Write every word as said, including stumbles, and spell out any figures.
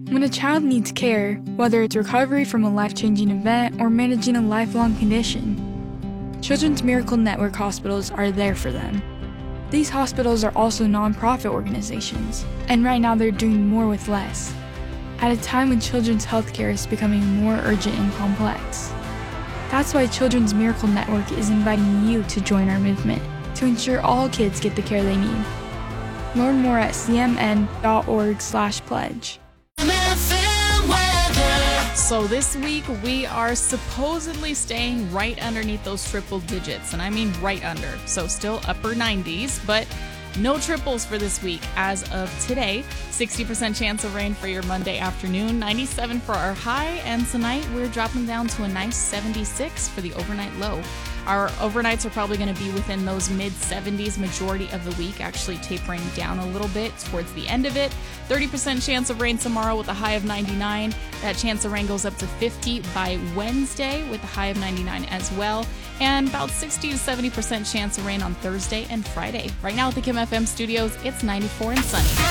When a child needs care, whether it's recovery from a life-changing event or managing a lifelong condition, Children's Miracle Network hospitals are there for them. These hospitals are also nonprofit organizations, and right now they're doing more with less, at a time when children's healthcare is becoming more urgent and complex. That's why Children's Miracle Network is inviting you to join our movement to ensure all kids get the care they need. Learn more at c m n dot org slash pledge. So this week we are supposedly staying right underneath those triple digits, and I mean right under, so still upper nineties, but no triples for this week as of today. sixty percent chance of rain for your Monday afternoon, ninety-seven for our high, and tonight we're dropping down to a nice seventy-six for the overnight low. Our overnights are probably going to be within those mid seventies majority of the week, actually tapering down a little bit towards the end of it. thirty percent chance of rain tomorrow with a high of ninety-nine. That chance of rain goes up to fifty by Wednesday with a high of ninety-nine as well. And about sixty to seventy percent chance of rain on Thursday and Friday. Right now at the Kim F M studios, it's ninety-four and sunny.